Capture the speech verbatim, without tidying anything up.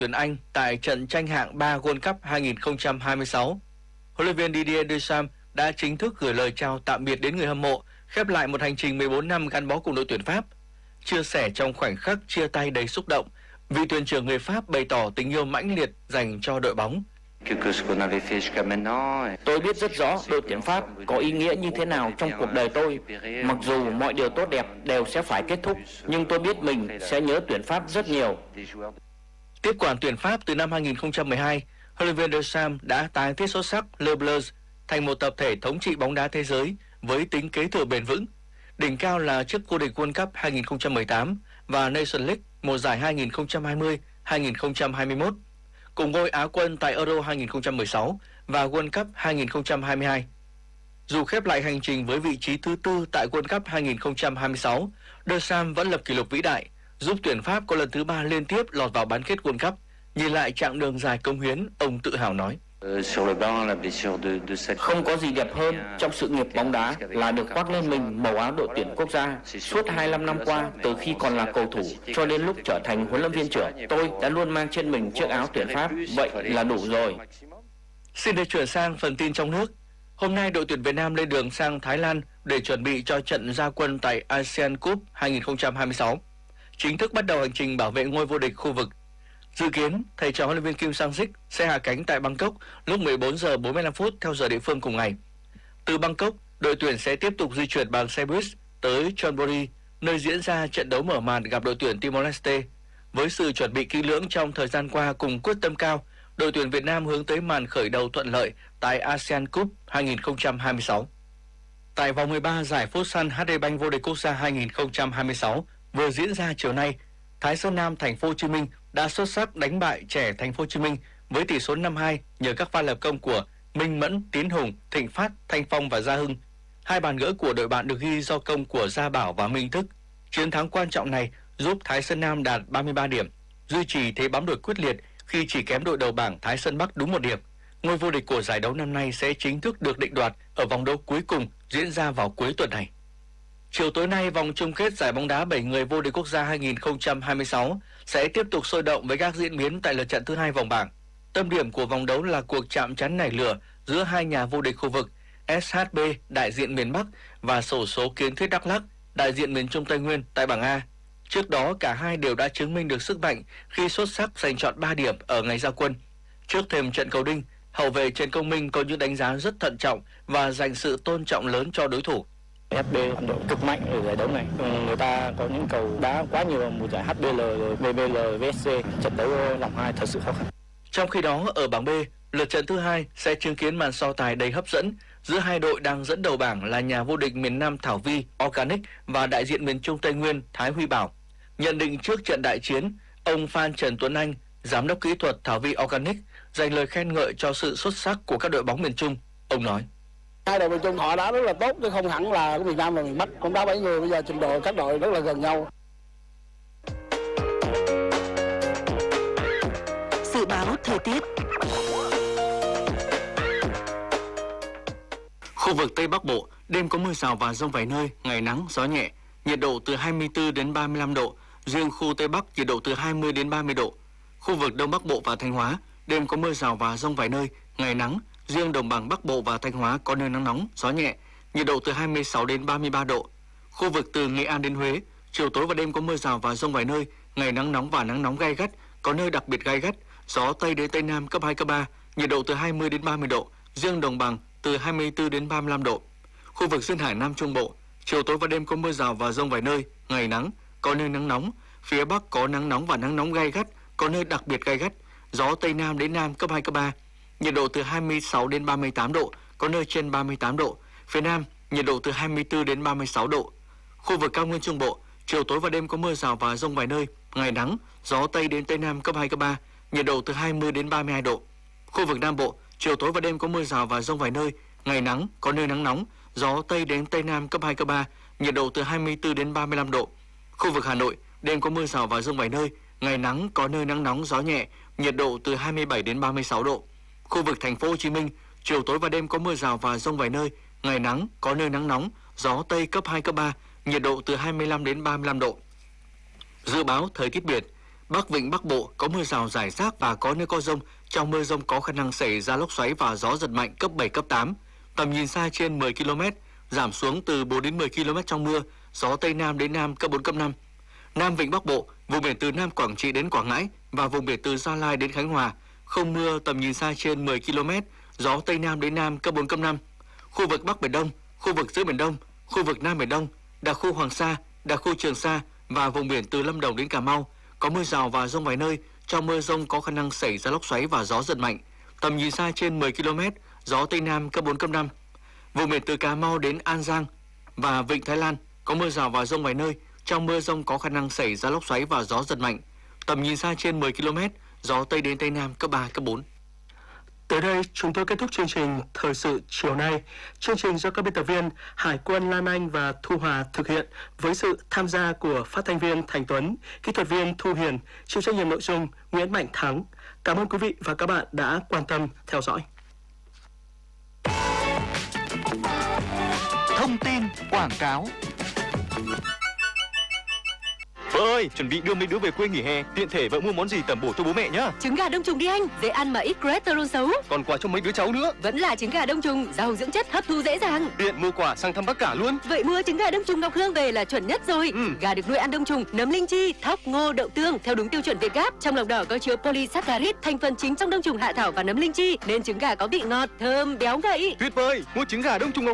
tuyển Anh tại trận tranh hạng ba World Cup hai không hai sáu. Huấn luyện viên Didier Deschamps đã chính thức gửi lời chào tạm biệt đến người hâm mộ, khép lại một hành trình mười bốn năm gắn bó cùng đội tuyển Pháp. Chia sẻ trong khoảnh khắc chia tay đầy xúc động, vị thuyền trưởng người Pháp bày tỏ tình yêu mãnh liệt dành cho đội bóng. Tôi biết rất rõ đội tuyển Pháp có ý nghĩa như thế nào trong cuộc đời tôi. Mặc dù mọi điều tốt đẹp đều sẽ phải kết thúc, nhưng tôi biết mình sẽ nhớ tuyển Pháp rất nhiều. Tiếp quản tuyển Pháp từ năm hai không một hai, huấn luyện viên Deschamps đã tái thiết xuất sắc Le Bleu thành một tập thể thống trị bóng đá thế giới với tính kế thừa bền vững. Đỉnh cao là chức vô địch World Cup hai không một tám và Nation League mùa giải hai không hai không hai không hai mốt, cùng ngôi Á quân tại Euro hai không một sáu và World Cup hai không hai hai. Dù khép lại hành trình với vị trí thứ tư tại World Cup hai không hai sáu, Deschamps vẫn lập kỷ lục vĩ đại, giúp tuyển Pháp có lần thứ ba liên tiếp lọt vào bán kết World Cup. Nhìn lại chặng đường dài công hiến, ông tự hào nói: Không có gì đẹp hơn trong sự nghiệp bóng đá là được khoác lên mình màu áo đội tuyển quốc gia. Suốt hai mươi lăm năm qua, từ khi còn là cầu thủ cho đến lúc trở thành huấn luyện viên trưởng, tôi đã luôn mang trên mình chiếc áo tuyển Pháp, vậy là đủ rồi. Xin được chuyển sang phần tin trong nước. Hôm nay đội tuyển Việt Nam lên đường sang Thái Lan để chuẩn bị cho trận ra quân tại ASEAN Cup hai không hai sáu, chính thức bắt đầu hành trình bảo vệ ngôi vô địch khu vực. Dự kiến, thầy trò huấn luyện viên Kim Sang-sik sẽ hạ cánh tại Bangkok lúc mười bốn giờ bốn mươi lăm phút theo giờ địa phương cùng ngày. Từ Bangkok, đội tuyển sẽ tiếp tục di chuyển bằng xe buýt tới Chonburi, nơi diễn ra trận đấu mở màn gặp đội tuyển Timor-Leste. Với sự chuẩn bị kỹ lưỡng trong thời gian qua cùng quyết tâm cao, đội tuyển Việt Nam hướng tới màn khởi đầu thuận lợi tại ASEAN Cup hai không hai sáu. Tại vòng mười ba giải Futsal hát đê Bank vô địch quốc gia hai không hai sáu vừa diễn ra chiều nay, Thái Sơn Nam Thành phố Hồ Chí Minh đã xuất sắc đánh bại Trẻ Thành phố Hồ Chí Minh với tỷ số năm hai nhờ các pha lập công của Minh Mẫn, Tiến Hùng, Thịnh Phát, Thanh Phong và Gia Hưng. Hai bàn gỡ của đội bạn được ghi do công của Gia Bảo và Minh Thức. Chiến thắng quan trọng này giúp Thái Sơn Nam đạt ba mươi ba điểm, duy trì thế bám đuổi quyết liệt khi chỉ kém đội đầu bảng Thái Sơn Bắc đúng một điểm. Ngôi vô địch của giải đấu năm nay sẽ chính thức được định đoạt ở vòng đấu cuối cùng diễn ra vào cuối tuần này. Chiều tối nay, vòng chung kết giải bóng đá bảy người vô địch quốc gia hai không hai sáu sẽ tiếp tục sôi động với các diễn biến tại lượt trận thứ hai vòng bảng. Tâm điểm của vòng đấu là cuộc chạm trán nảy lửa giữa hai nhà vô địch khu vực ét hát bê đại diện miền Bắc và xổ số Kiến Thiết Đắk Lắk đại diện miền Trung Tây Nguyên tại bảng A. Trước đó, cả hai đều đã chứng minh được sức mạnh khi xuất sắc giành chọn ba điểm ở ngày ra quân. Trước thềm trận cầu đinh, hậu vệ Trần Công Minh có những đánh giá rất thận trọng và dành sự tôn trọng lớn cho đối thủ. ét bê đội cực mạnh ở giải đấu này. Người ta có những cầu đá quá nhiều mùa giải hát bê lờ, vê bê lờ, vê ét xê, trận đấu vòng hai thật sự khó khăn. Trong khi đó, ở bảng B, lượt trận thứ hai sẽ chứng kiến màn so tài đầy hấp dẫn giữa hai đội đang dẫn đầu bảng là nhà vô địch miền Nam Thảo Vi Organic và đại diện miền Trung Tây Nguyên Thái Huy Bảo. Nhận định trước trận đại chiến, ông Phan Trần Tuấn Anh, giám đốc kỹ thuật Thảo Vi Organic, dành lời khen ngợi cho sự xuất sắc của các đội bóng miền Trung. Ông nói: Hai đội miền Trung họ đá rất là tốt, chứ không hẳn là của miền Nam và miền Bắc. Cũng đá bảy người, bây giờ trình độ các đội rất là gần nhau. Dự báo thời tiết. Khu vực Tây Bắc Bộ, đêm có mưa rào và dông vài nơi, ngày nắng, gió nhẹ, nhiệt độ từ hai mươi tư đến ba mươi lăm độ, riêng khu Tây Bắc nhiệt độ từ hai mươi đến ba mươi độ. Khu vực Đông Bắc Bộ và Thanh Hóa, đêm có mưa rào và dông vài nơi, ngày nắng, riêng đồng bằng Bắc Bộ và Thanh Hóa có nơi nắng nóng, gió nhẹ, nhiệt độ từ hai mươi sáu đến ba mươi ba độ. Khu vực từ Nghệ An đến Huế, chiều tối và đêm có mưa rào và dông vài nơi, ngày nắng nóng và nắng nóng gay gắt, có nơi đặc biệt gay gắt, gió Tây đến Tây Nam cấp hai, cấp ba, nhiệt độ từ hai mươi đến ba mươi độ, riêng đồng bằng từ hai mươi tư đến ba mươi lăm độ. Khu vực duyên hải Nam Trung Bộ, chiều tối và đêm có mưa rào và dông vài nơi, ngày nắng, có nơi nắng nóng, phía Bắc có nắng nóng và nắng nóng gay gắt, có nơi đặc biệt gay gắt, gió Tây Nam đến Nam cấp hai, cấp ba, nhiệt độ từ hai mươi sáu đến ba mươi tám độ, có nơi trên ba mươi tám độ, phía Nam nhiệt độ từ hai mươi tư đến ba mươi sáu độ. Khu vực cao nguyên Trung Bộ, chiều tối và đêm có mưa rào và dông vài nơi, ngày nắng, gió Tây đến Tây Nam cấp hai, cấp ba, nhiệt độ từ hai mươi đến ba mươi hai độ. Khu vực Nam Bộ, chiều tối và đêm có mưa rào và dông vài nơi, ngày nắng, có nơi nắng nóng, gió Tây đến Tây Nam cấp hai, cấp ba, nhiệt độ từ hai mươi tư đến ba mươi lăm độ. Khu vực Hà Nội, đêm có mưa rào và dông vài nơi, ngày nắng, có nơi nắng nóng, gió nhẹ, nhiệt độ từ hai mươi bảy đến ba mươi sáu độ. Khu vực Thành phố Hồ Chí Minh, chiều tối và đêm có mưa rào và dông vài nơi, ngày nắng, có nơi nắng nóng, gió Tây cấp hai, cấp ba, nhiệt độ từ hai mươi lăm đến ba mươi lăm độ. Dự báo thời tiết biển, Bắc Vịnh Bắc Bộ có mưa rào rải rác và có nơi có dông. Trong mưa dông có khả năng xảy ra lốc xoáy và gió giật mạnh cấp bảy, cấp tám. Tầm nhìn xa trên mười ki lô mét, giảm xuống từ bốn đến mười ki lô mét trong mưa, gió Tây Nam đến Nam cấp bốn, cấp năm. Nam Vịnh Bắc Bộ, vùng biển từ Nam Quảng Trị đến Quảng Ngãi và vùng biển từ Gia Lai đến Khánh Hòa, không mưa, tầm nhìn xa trên mười ki lô mét, gió Tây Nam đến Nam cấp bốn, cấp năm. Khu vực Bắc Biển Đông, khu vực giữa Biển Đông, khu vực Nam Biển Đông, đặc khu Hoàng Sa, đặc khu Trường Sa và vùng biển từ Lâm Đồng đến Cà Mau có mưa rào và dông vài nơi. Trong mưa dông có khả năng xảy ra lốc xoáy và gió giật mạnh. Tầm nhìn xa trên mười ki lô mét, gió Tây Nam cấp bốn, cấp năm. Vùng biển từ Cà Mau đến An Giang và Vịnh Thái Lan có mưa rào và dông vài nơi. Trong mưa dông có khả năng xảy ra lốc xoáy và gió giật mạnh. Tầm nhìn xa trên mười ki lô mét, gió Tây đến Tây Nam cấp ba, cấp bốn. Tới đây, chúng tôi kết thúc chương trình Thời sự chiều nay. Chương trình do các biên tập viên Hải Quân, Lan Anh và Thu Hòa thực hiện với sự tham gia của phát thanh viên Thành Tuấn, kỹ thuật viên Thu Hiền, chịu trách nhiệm nội dung Nguyễn Mạnh Thắng. Cảm ơn quý vị và các bạn đã quan tâm theo dõi. Thông tin quảng cáo. Vợ ơi, chuẩn bị đưa mấy đứa về quê nghỉ hè, tiện thể vợ mua món gì tẩm bổ cho bố mẹ nhá. Trứng gà đông trùng đi anh, dễ ăn mà ít cholesterol xấu. Còn quà cho mấy đứa cháu nữa. Vẫn là trứng gà đông trùng, giàu dưỡng chất, hấp thu dễ dàng. Tiện mua quà sang thăm bác cả luôn. Vậy mua trứng gà đông trùng Ngọc Hương về là chuẩn nhất rồi. Ừ. Gà được nuôi ăn đông trùng, nấm linh chi, thóc, ngô, đậu tương theo đúng tiêu chuẩn Việt Gáp. Trong lòng đỏ có chứa polysaccharide, thành phần chính trong đông trùng hạ thảo và nấm linh chi, nên trứng gà có vị ngọt, thơm, béo ngậy. Tuyệt vời, mua trứng gà đông trùng Ngọc